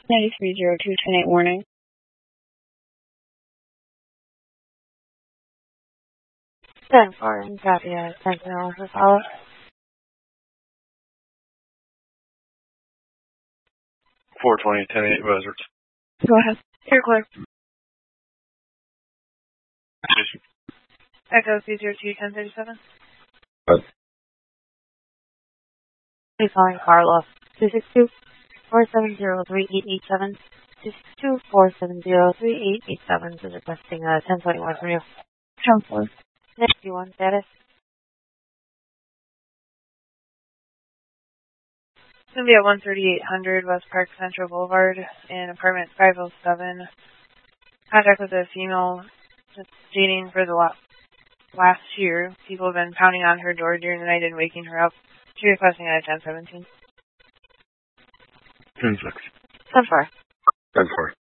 930228 warning. 10-4 and copy. 10-0 for follow-up. 420, 10-8 buzzards. Go ahead. You're clear. Jason. Echo 302-1037. Good. Please calling Carla. 262-470-3887. 262-470-3887 is requesting 1021 from you. 10-4. Next, you want status? It's going to be at 13800 West Park Central Boulevard in apartment 507. Contact with a female that's dating for the last year. People have been pounding on her door during the night and waking her up. She's requesting at 1017. 10-6. 10-4. 10-4.